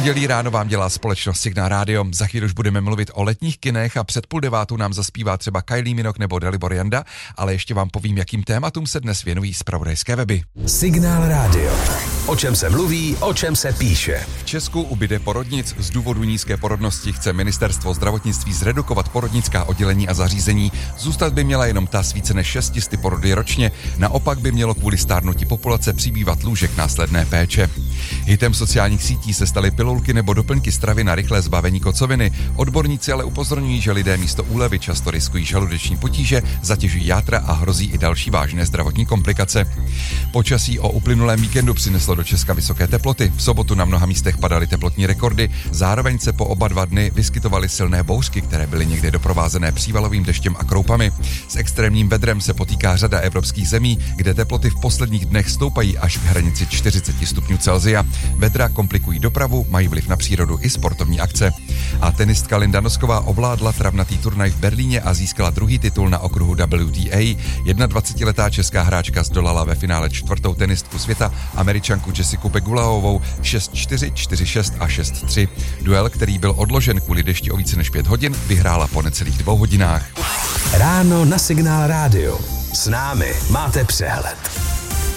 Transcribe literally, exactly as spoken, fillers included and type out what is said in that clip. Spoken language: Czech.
Pondělí ráno vám dělá společnost Signál Radio. Za chvíli už budeme mluvit o letních kinech a před půl devátou nám zaspívá třeba Kylie Minogue nebo Dalibor Janda, ale ještě vám povím, jakým tématům se dnes věnují zpravodajské weby. Signál Radio. O čem se mluví, o čem se píše. V Česku ubyde porodnic. Z důvodu nízké porodnosti chce ministerstvo zdravotnictví zredukovat porodnická oddělení a zařízení. Zůstat by měla jenom ta s více než šesti sty porody ročně. Naopak by mělo kvůli stárnutí populace přibývat lůžek následné péče. Hitem sociálních sítí se staly pilulky nebo doplňky stravy na rychlé zbavení kocoviny. Odborníci ale upozorňují, že lidé místo úlevy často riskují žaludeční potíže, zatěžují játra a hrozí i další vážné zdravotní komplikace. Počasí o uplynulém víkendu přineslo do Česka vysoké teploty. V sobotu na mnoha místech padaly teplotní rekordy, zároveň se po oba dva dny vyskytovaly silné bouřky, které byly někdy doprovázené přívalovým deštěm a kroupami. S extrémním vedrem se potýká řada evropských zemí, kde teploty v posledních dnech stoupají až k hranici čtyřicet stupňů Celsia. Vedra komplikují dopravu, mají vliv na přírodu i sportovní akce. A tenistka Linda Nosková ovládla travnatý turnaj v Berlíně a získala druhý titul na okruhu W T A. dvacetiletá česká hráčka zdolala ve finále čtvrtou tenistku světa, Američanku Jessiku Pegulaovou šest čtyři, čtyři šest a šest tři. Duel, který byl odložen kvůli dešti o více než pět hodin, vyhrála po necelých dvou hodinách. Ráno na Signál Radio. S námi máte přehled.